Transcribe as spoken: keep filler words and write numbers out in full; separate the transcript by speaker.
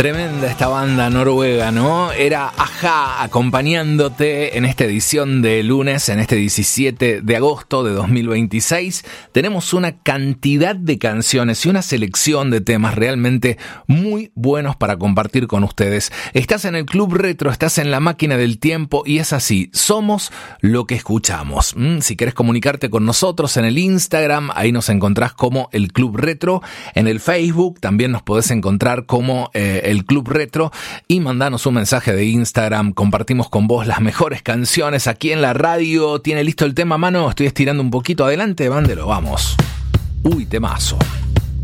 Speaker 1: Tremenda esta banda noruega, ¿no? Era A-ha acompañándote en esta edición de lunes, en este diecisiete de agosto de dos mil veintiséis. Tenemos una cantidad de canciones y una selección de temas realmente muy buenos para compartir con ustedes. Estás en el Club Retro, estás en la máquina del tiempo y es así, somos lo que escuchamos. ¿Mm? Si querés comunicarte con nosotros en el Instagram, ahí nos encontrás como el Club Retro. En el Facebook también nos podés encontrar como eh, el Club Retro y mandanos un mensaje de Instagram. Compartimos con vos las mejores canciones aquí en la radio. ¿Tiene listo el tema, mano? Estoy estirando un poquito. Adelante, mándelo, vamos. Uy, temazo.